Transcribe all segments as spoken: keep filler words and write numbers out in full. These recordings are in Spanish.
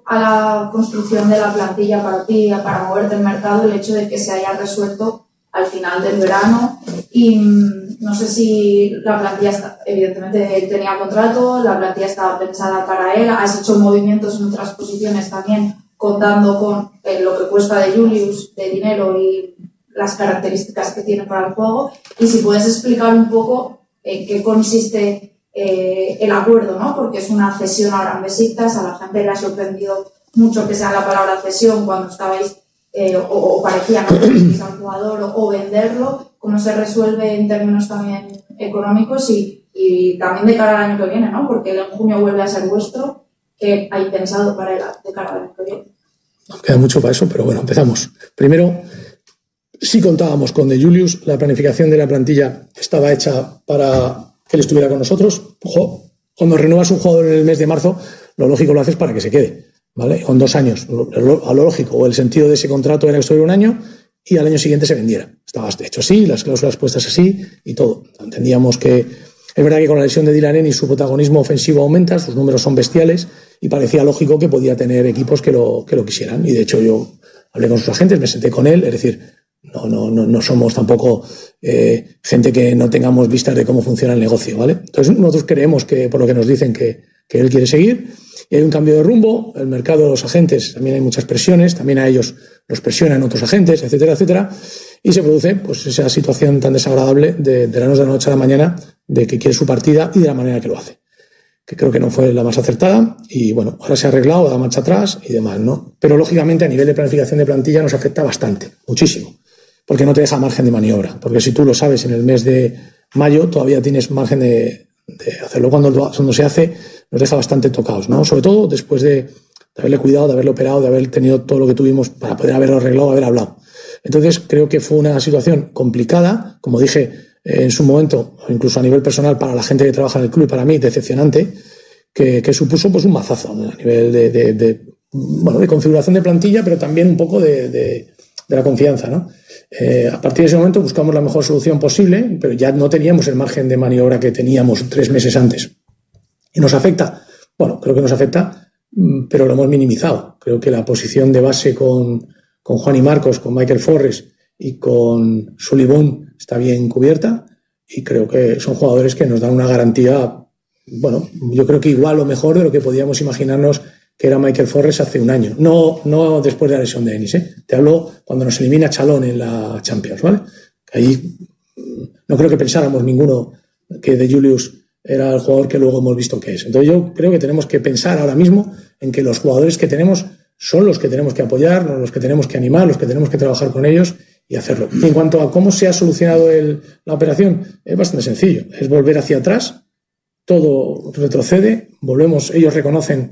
a la construcción de la plantilla para ti, para moverte el mercado, el hecho de que se haya resuelto al final del verano? Y no sé si la plantilla, está, evidentemente él tenía contrato, la plantilla estaba pensada para él, has hecho movimientos en otras posiciones también, contando con eh, lo que cuesta de Julius, de dinero y las características que tiene para el juego, y si puedes explicar un poco en qué consiste eh, el acuerdo, ¿no? Porque es una cesión ahora en Besiktas, a la gente le ha sorprendido mucho que sea la palabra cesión cuando estabais eh, o, o parecía, ¿no?, que al jugador o, o venderlo. ¿Cómo se resuelve en términos también económicos y, y también de cara al año que viene, ¿no? Porque él en junio vuelve a ser vuestro. ¿Qué hay pensado para él de cara al año que viene? Queda mucho para eso, pero bueno, empezamos. Primero, sí contábamos con De Julius, la planificación de la plantilla estaba hecha para que él estuviera con nosotros. Ojo, cuando renuevas un jugador en el mes de marzo, lo lógico lo haces para que se quede, ¿vale? Con dos años, lo, lo, a lo lógico, o el sentido de ese contrato era que estuviera un año y al año siguiente se vendiera. Estaba hecho así, las cláusulas puestas así y todo. Entendíamos que es verdad que con la lesión de Dylan Ennis su protagonismo ofensivo aumenta, sus números son bestiales y parecía lógico que podía tener equipos que lo, que lo quisieran. Y de hecho yo hablé con sus agentes, me senté con él, es decir, no, no, no, no somos tampoco eh, gente que no tengamos vistas de cómo funciona el negocio, ¿vale? Entonces nosotros creemos que, por lo que nos dicen, que, que él quiere seguir y hay un cambio de rumbo, el mercado de los agentes, también hay muchas presiones, también a ellos los presionan otros agentes, etcétera, etcétera, y se produce pues esa situación tan desagradable de, de la noche a la mañana de que quiere su partida y de la manera que lo hace, que creo que no fue la más acertada y bueno, ahora se ha arreglado, da marcha atrás y demás, ¿no? Pero lógicamente a nivel de planificación de plantilla nos afecta bastante, muchísimo, porque no te deja margen de maniobra, porque si tú lo sabes en el mes de mayo todavía tienes margen de, de hacerlo, cuando, cuando se hace nos deja bastante tocados, ¿no? Sobre todo después de, de haberle cuidado, de haberle operado, de haber tenido todo lo que tuvimos para poder haberlo arreglado, haber hablado. Entonces creo que fue una situación complicada, como dije eh, en su momento, incluso a nivel personal para la gente que trabaja en el club y para mí decepcionante, que, que supuso pues un mazazo, ¿no? A nivel de, de, de, bueno, de configuración de plantilla, pero también un poco de, de, de la confianza, ¿no? Eh, a partir de ese momento buscamos la mejor solución posible, pero ya no teníamos el margen de maniobra que teníamos tres meses antes. ¿Y nos afecta? Bueno, creo que nos afecta, pero lo hemos minimizado. Creo que la posición de base con, con Juan y Marcos, con Michael Forres y con Sullivan está bien cubierta y creo que son jugadores que nos dan una garantía, bueno, yo creo que igual o mejor de lo que podíamos imaginarnos que era Michael Forres hace un año. No, no después de la lesión de Ennis, ¿eh? Te hablo cuando nos elimina Chalón en la Champions, ¿vale? Ahí no creo que pensáramos ninguno que De Julius era el jugador que luego hemos visto que es. Entonces yo creo que tenemos que pensar ahora mismo en que los jugadores que tenemos son los que tenemos que apoyar, los que tenemos que animar, los que tenemos que trabajar con ellos y hacerlo. Y en cuanto a cómo se ha solucionado el, la operación, es bastante sencillo. Es volver hacia atrás, todo retrocede, volvemos, ellos reconocen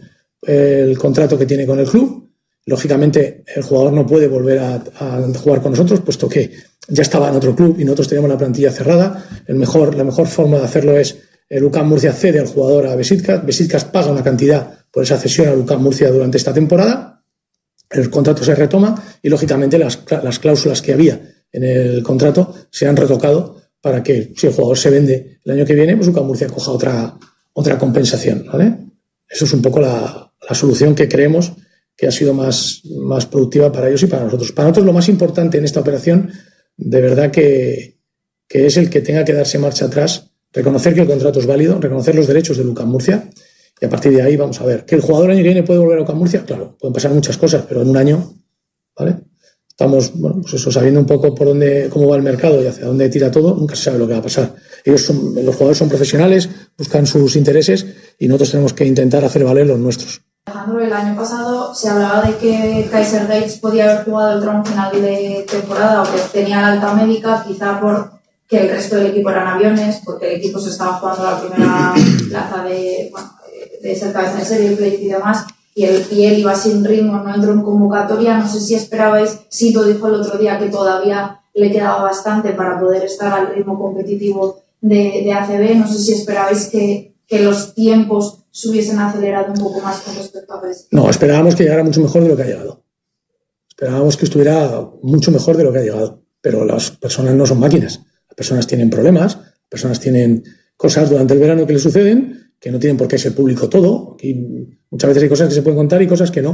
el contrato que tiene con el club. Lógicamente el jugador no puede volver a, a jugar con nosotros, puesto que ya estaba en otro club y nosotros teníamos la plantilla cerrada. El mejor, la mejor forma de hacerlo es el UCAM Murcia cede al jugador a Besiktas, Besiktas paga una cantidad por esa cesión al UCAM Murcia durante esta temporada, el contrato se retoma y lógicamente las, las cláusulas que había en el contrato se han retocado para que si el jugador se vende el año que viene, pues UCAM Murcia coja otra, otra compensación, ¿vale? Eso es un poco la, la solución que creemos que ha sido más, más productiva para ellos y para nosotros. Para nosotros lo más importante en esta operación, de verdad que, que es el que tenga que darse marcha atrás, reconocer que el contrato es válido, reconocer los derechos de UCAM Murcia y a partir de ahí vamos a ver. ¿Que el jugador el año que viene puede volver a UCAM Murcia? Claro, pueden pasar muchas cosas, pero en un año, ¿vale? Estamos, bueno, pues eso, sabiendo un poco por dónde, cómo va el mercado y hacia dónde tira todo, nunca se sabe lo que va a pasar. Ellos son, los jugadores son profesionales, buscan sus intereses y nosotros tenemos que intentar hacer valer los nuestros. Alejandro, el año pasado se hablaba de que Kaiser Gates podía haber jugado el tramo final de temporada o que tenía la alta médica, quizá por que el resto del equipo eran aviones, porque el equipo se estaba jugando la primera plaza de, bueno, de ser cabeza de serie, play y demás, y él, y él iba sin ritmo, no entró en convocatoria. No sé si esperabais, Sito dijo el otro día que todavía le quedaba bastante para poder estar al ritmo competitivo de, de A C B, no sé si esperabais que, que los tiempos se hubiesen acelerado un poco más con respecto a P S. No, esperábamos que llegara mucho mejor de lo que ha llegado. Esperábamos que estuviera mucho mejor de lo que ha llegado, pero las personas no son máquinas. Las personas tienen problemas, las personas tienen cosas durante el verano que les suceden, que no tienen por qué ser público todo. Aquí muchas veces hay cosas que se pueden contar y cosas que no.